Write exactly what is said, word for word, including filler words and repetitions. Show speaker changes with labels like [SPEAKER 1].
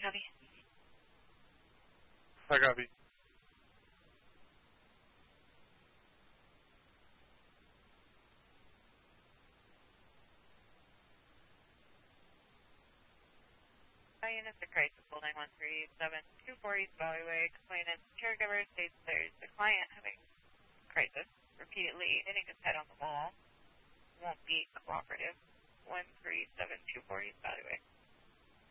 [SPEAKER 1] copy.
[SPEAKER 2] I copy.
[SPEAKER 1] Units of crisis, nine one three seven two four East Valley Way. Complainant caregiver states there's a client having crisis, repeatedly hitting his head on the wall. Won't be cooperative. one three seven two four East Valley Way.